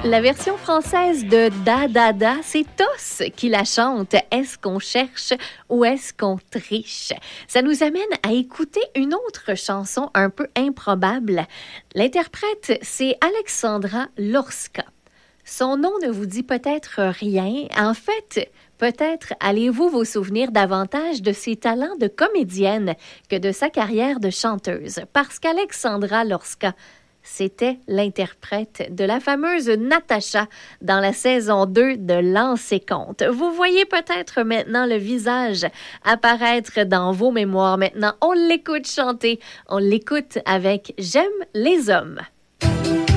La version française de Da Da Da, c'est Tos qui la chante. Est-ce qu'on cherche ou est-ce qu'on triche? Ça nous amène à écouter une autre chanson un peu improbable. L'interprète, c'est Alexandra Lorska. Son nom ne vous dit peut-être rien. En fait, peut-être allez-vous vous souvenir davantage de ses talents de comédienne que de sa carrière de chanteuse. Parce qu'Alexandra Lorska, c'était l'interprète de la fameuse Natacha dans la saison 2 de L'Anse et Compte. Vous voyez peut-être maintenant le visage apparaître dans vos mémoires. Maintenant, on l'écoute chanter. On l'écoute avec J'aime les hommes.